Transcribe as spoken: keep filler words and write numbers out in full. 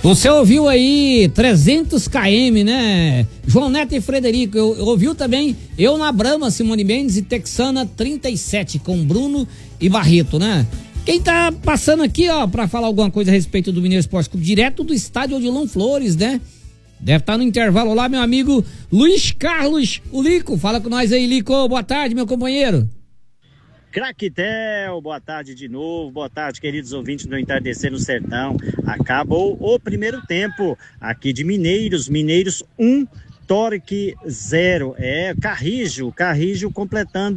Você ouviu aí trezentos quilômetros, né? João Neto e Frederico, eu, eu ouviu também Eu na Brama, Simone Mendes e Texana trinta e sete com Bruno e Barreto, né? Quem tá passando aqui, ó, pra falar alguma coisa a respeito do Mineiro Esporte Clube, direto do estádio Odilon Flores, né? Deve estar no intervalo lá, meu amigo Luiz Carlos, o Lico. Fala com nós aí, Lico. Boa tarde, meu companheiro. Craquitel, boa tarde de novo, boa tarde, queridos ouvintes do Entardecer no Sertão. Acabou o primeiro tempo aqui de Mineiros, Mineiros um, Torique zero. É, Carrijo, Carrijo completando